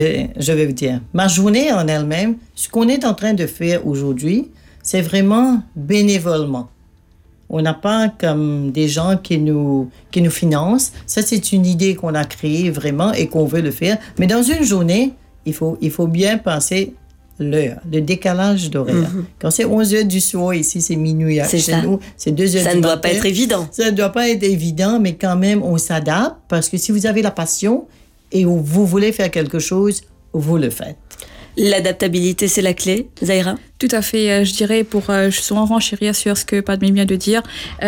Je vais vous dire, ma journée en elle-même, ce qu'on est en train de faire aujourd'hui, c'est vraiment bénévolement. On n'a pas comme des gens qui nous financent. Ça, c'est une idée qu'on a créée vraiment et qu'on veut le faire. Mais dans une journée, il faut bien penser l'heure, le décalage d'horaire. Quand c'est 11 heures du soir, ici, c'est minuit. Chez nous, c'est 2 heures du matin. Ça ne doit pas être évident. Ça ne doit pas être évident, mais quand même, on s'adapte parce que si vous avez la passion et vous voulez faire quelque chose, vous le faites. L'adaptabilité, c'est la clé, Zahira? Tout à fait, je dirais, pour souvent renchérir sur ce que Padmé vient de dire,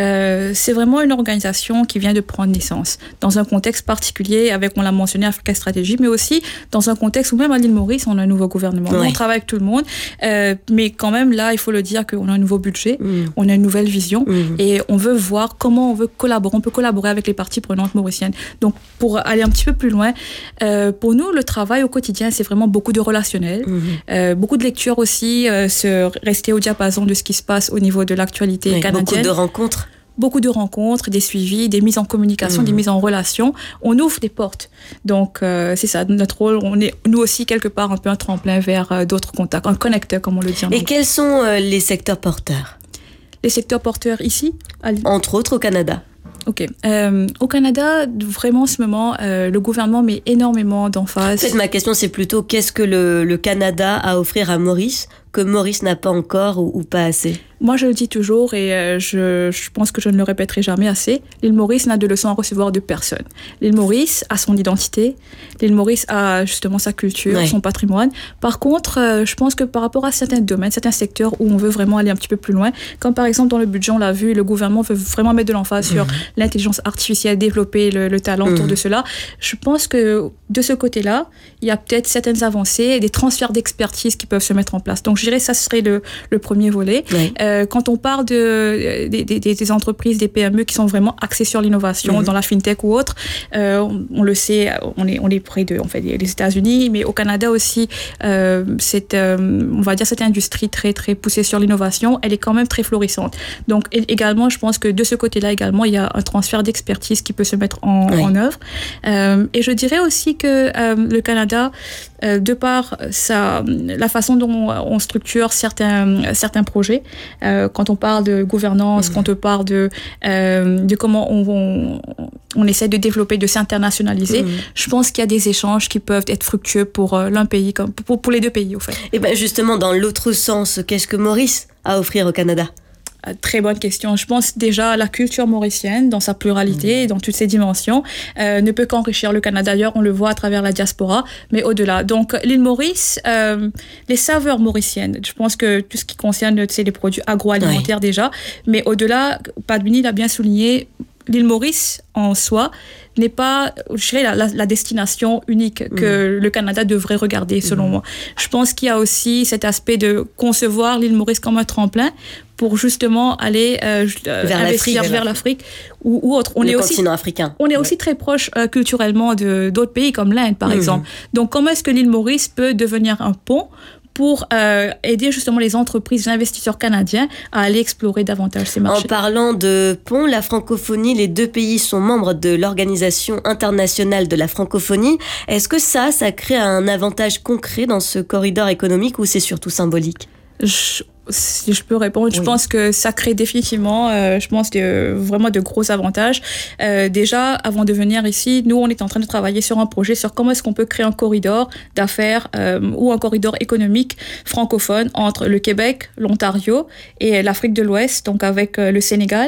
c'est vraiment une organisation qui vient de prendre naissance dans un contexte particulier, avec, on l'a mentionné, Africa Strategy, mais aussi dans un contexte où même à l'île Maurice, on a un nouveau gouvernement. Ouais. On travaille avec tout le monde, mais quand même là, il faut le dire qu'on a un nouveau budget, on a une nouvelle vision et on veut voir comment on veut collaborer. On peut collaborer avec les parties prenantes mauriciennes. Donc, pour aller un petit peu plus loin, pour nous, le travail au quotidien, c'est vraiment beaucoup de relationnel, beaucoup de lectures aussi, rester au diapason de ce qui se passe au niveau de l'actualité canadienne. Beaucoup de rencontres, des suivis, des mises en communication, des mises en relation. On ouvre des portes. Donc, c'est ça, notre rôle. On est, nous aussi, quelque part, un peu un tremplin vers d'autres contacts, un connecteur, comme on le dit en anglais. Et quels sont les secteurs porteurs? Les secteurs porteurs ici? Entre autres au Canada. Ok. Au Canada, vraiment en ce moment, le gouvernement met énormément d'emphase. En fait, ma question, c'est plutôt qu'est-ce que le Canada a à offrir à Maurice que Maurice n'a pas encore ou pas assez? Moi, je le dis toujours et je pense que je ne le répéterai jamais assez. L'île Maurice n'a de leçons à recevoir de personne. L'île Maurice a son identité. L'île Maurice a justement sa culture, son patrimoine. Par contre, je pense que par rapport à certains domaines, certains secteurs où on veut vraiment aller un petit peu plus loin, comme par exemple dans le budget, on l'a vu, le gouvernement veut vraiment mettre de l'emphase sur l'intelligence artificielle, développer le talent autour de cela. Je pense que de ce côté-là, il y a peut-être certaines avancées et des transferts d'expertise qui peuvent se mettre en place. Donc, je dirais que ça serait le premier volet. Quand on parle des entreprises, des PME qui sont vraiment axées sur l'innovation, dans la fintech ou autre, on le sait, on est près de les États-Unis, mais au Canada aussi, on va dire cette industrie très, très poussée sur l'innovation, elle est quand même très florissante. Donc également, je pense que de ce côté-là également, il y a un transfert d'expertise qui peut se mettre en œuvre. Et je dirais aussi que le Canada, de par la façon dont on structure certains projets, quand on parle de gouvernance, quand on parle de comment on essaie de développer, de s'internationaliser, je pense qu'il y a des échanges qui peuvent être fructueux pour l'un pays, comme pour les deux pays, au fait. Et bien justement, dans l'autre sens, qu'est-ce que Maurice a à offrir au Canada? Très bonne question. Je pense déjà la culture mauricienne, dans sa pluralité, dans toutes ses dimensions, ne peut qu'enrichir le Canada. D'ailleurs, on le voit à travers la diaspora, mais au-delà. Donc, l'île Maurice, les saveurs mauriciennes, je pense que tout ce qui concerne les produits agroalimentaires déjà, mais au-delà, Padmini l'a bien souligné, l'île Maurice, en soi, n'est pas, je dirais, la destination unique que le Canada devrait regarder, selon moi. Je pense qu'il y a aussi cet aspect de concevoir l'île Maurice comme un tremplin pour justement aller vers l'Afrique ou autre. Le continent africain. On est aussi très proche culturellement d'autres pays comme l'Inde, par exemple. Donc, comment est-ce que l'île Maurice peut devenir un pont pour aider justement les entreprises, les investisseurs canadiens à aller explorer davantage ces marchés? En parlant de pont, la francophonie, les deux pays sont membres de l'Organisation internationale de la francophonie. Est-ce que ça crée un avantage concret dans ce corridor économique ou c'est surtout symbolique? Si je peux répondre, je pense que ça crée définitivement, vraiment de gros avantages. Déjà, avant de venir ici, nous, on est en train de travailler sur un projet sur comment est-ce qu'on peut créer un corridor d'affaires ou un corridor économique francophone entre le Québec, l'Ontario et l'Afrique de l'Ouest, donc avec le Sénégal.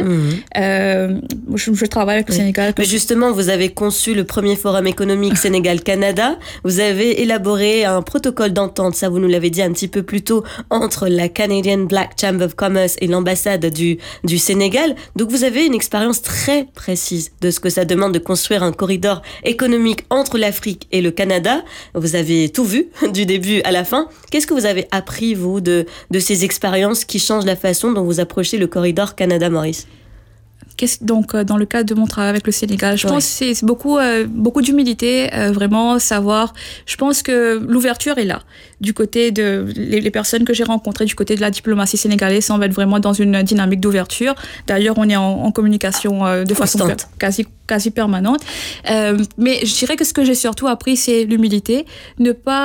Je travaille avec le Sénégal. Mais justement, vous avez conçu le premier forum économique Sénégal-Canada. Vous avez élaboré un protocole d'entente, ça vous nous l'avez dit un petit peu plus tôt, entre la Canadian Black Chamber of Commerce et l'ambassade du Sénégal. Donc vous avez une expérience très précise de ce que ça demande de construire un corridor économique entre l'Afrique et le Canada. Vous avez tout vu du début à la fin. Qu'est-ce que vous avez appris, vous, de ces expériences qui changent la façon dont vous approchez le corridor Canada-Maurice? Donc, dans le cadre de mon travail avec le Sénégal, je pense que c'est beaucoup d'humilité, vraiment savoir. Je pense que l'ouverture est là. Du côté de les personnes que j'ai rencontrées, du côté de la diplomatie sénégalaise, semblent être vraiment dans une dynamique d'ouverture. D'ailleurs, on est en communication de façon quasi permanente. Mais je dirais que ce que j'ai surtout appris, c'est l'humilité. Ne pas